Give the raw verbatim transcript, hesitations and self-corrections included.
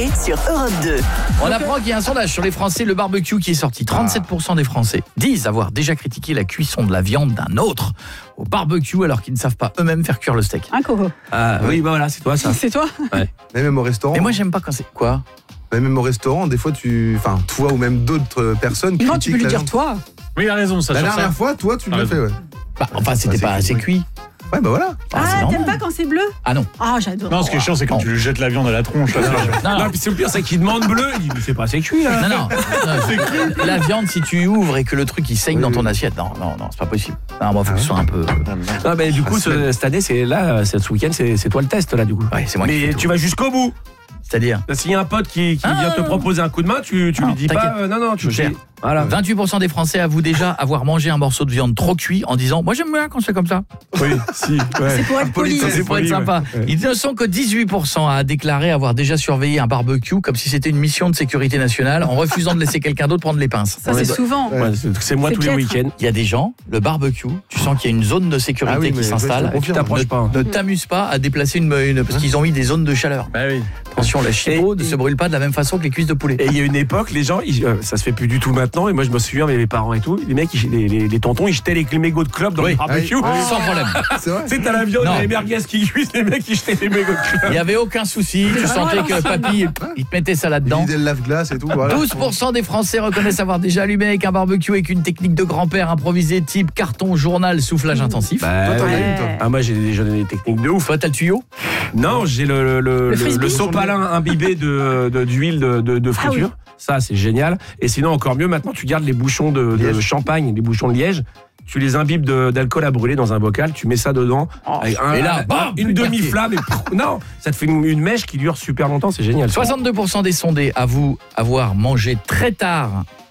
Coé sur Europe deux. On apprend qu'il y a un sondage sur les Français, le barbecue qui est sorti. trente-sept pour cent des Français disent avoir déjà critiqué la cuisson de la viande d'un autre au barbecue alors qu'ils ne savent pas eux-mêmes faire cuire le steak. Un Coco. Ah oui, bah voilà, c'est toi ça. C'est toi. Ouais. Mais même au restaurant. Mais moi j'aime pas quand c'est... Quoi ? Mais même au restaurant, des fois, tu, enfin, toi ou même d'autres personnes Non, critiquent tu peux lui la dire viande. toi. Oui, il a raison, ça. La sur dernière ça. fois, toi, tu Ah, l'as fait, ouais. Bah, Enfin, c'était Ah, pas c'est assez cuit. cuit. Ouais, bah voilà. Ah, c'est Ah, normal. t'aimes pas quand c'est bleu? Ah non. Ah, j'adore. Non, ce qui est chiant, c'est quand Non. tu lui jettes la viande à la tronche. là, c'est chiant. Non, non. Non, puis c'est le pire, c'est qu'il demande bleu, il dit mais c'est pas assez cuit là. Non, non. Non, la viande, si tu ouvres et que le truc il saigne Oui, dans oui. ton assiette, non, non, non, c'est pas possible. Non, moi, faut que ce soit un peu. Non, mais du coup, Ah, ce- c'est- cette année, c'est là, c'est- ce week-end, c'est c'est toi le test là du coup. Ouais, c'est moi qui fais Mais tout. tu vas jusqu'au bout. C'est-à-dire S'il y a un pote qui, qui Ah, vient te non, non. proposer un coup de main, tu, tu Non, lui dis t'inquiète. pas euh, non, non, tu Je gère. dis- Voilà. vingt-huit pour cent des Français avouent déjà avoir mangé un morceau de viande trop cuit en disant moi j'aime bien quand c'est comme ça. Oui, si. C'est pour être poli. Politesse. C'est pour être poli, sympa. ouais. Ils ne sont que dix-huit pour cent à déclarer avoir déjà surveillé un barbecue comme si c'était une mission de sécurité nationale en refusant de laisser quelqu'un d'autre prendre les pinces. Ça, c'est souvent. Ouais, c'est- c'est moi C'est tous les piètre. week-ends. Il y a des gens, le barbecue, tu sens qu'il y a une zone de sécurité Ah oui, qui mais s'installe. je te confirme. T'approches pas. Ne t'amuse pas à déplacer une, une parce qu'ils ont mis des zones de chaleur. Bah oui. Attention, la chipot ne Et- se brûle pas de la même façon que les cuisses de poulet. Et il y a une époque, les gens, ils- euh, ça se fait plus du tout maintenant. Et moi, je me souviens, mes parents et tout, les mecs, ils- les, les, les tontons, ils jetaient les, les mégots de clope dans Oui. le barbecue. Ah oui. Sans problème. C'est vrai. Tu sais, t'as la viande, Non. les merguez qui cuisent, les mecs, ils jetaient les mégots de clope. Il n'y avait aucun souci. Tu sentais que papy, il te mettait ça là-dedans. Vider le lave-glace et tout, voilà. douze pour cent des Français reconnaissent avoir déjà allumé avec un barbecue avec une technique de grand-père improvisée type carton, journal, soufflage intensif. Bah, Toi, t'en as ouais. une, toi. Ah, moi, j'ai déjà des techniques de ouf. Toi, t'as le tuyau. Non, j'ai le, le, le, le, frisbee. le sopalin imbibé de, de- d'huile de, de, de friture. Ça, c'est génial. Et sinon, encore mieux, maintenant, tu gardes les bouchons de, de Liège. champagne, les bouchons de liège. Tu les imbibes de- d'alcool à brûler dans un bocal, tu mets ça dedans. avec un- Et là, un- bam, une putain, demi-flamme. Et pff, non, ça te fait une, une mèche qui dure super longtemps, c'est génial. soixante-deux pour cent des sondés avouent avoir mangé très tard